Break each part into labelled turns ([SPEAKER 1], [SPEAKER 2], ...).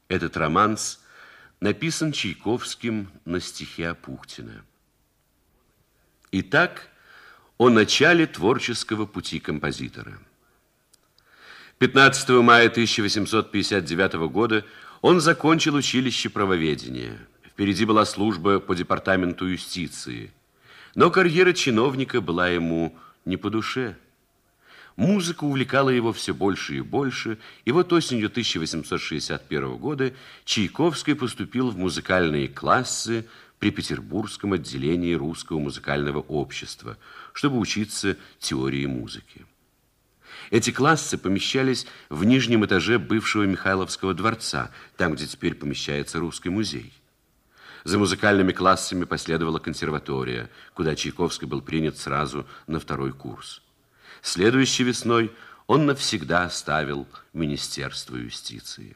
[SPEAKER 1] Этот романс написан Чайковским на стихи Апухтина. Итак, о начале творческого пути композитора. 15 мая 1859 года он закончил училище правоведения. Впереди была служба по департаменту юстиции. Но карьера чиновника была ему не по душе. Музыка увлекала его все больше и больше, и вот осенью 1861 года Чайковский поступил в музыкальные классы при Петербургском отделении Русского музыкального общества, чтобы учиться теории музыки. Эти классы помещались в нижнем этаже бывшего Михайловского дворца, там, где теперь помещается Русский музей. За музыкальными классами последовала консерватория, куда Чайковский был принят сразу на второй курс. Следующей весной он навсегда оставил Министерство юстиции.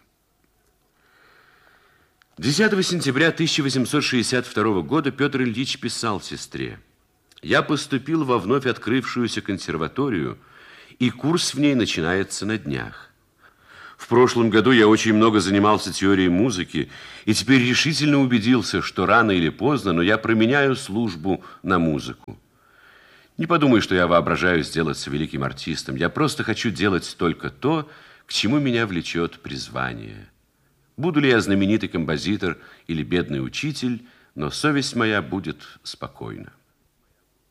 [SPEAKER 1] 10 сентября 1862 года Петр Ильич писал сестре: «Я поступил во вновь открывшуюся консерваторию, и курс в ней начинается на днях. В прошлом году я очень много занимался теорией музыки, и теперь решительно убедился, что рано или поздно, но я променяю службу на музыку. Не подумай, что я воображаю сделаться великим артистом. Я просто хочу делать только то, к чему меня влечет призвание. Буду ли я знаменитый композитор или бедный учитель, но совесть моя будет спокойна».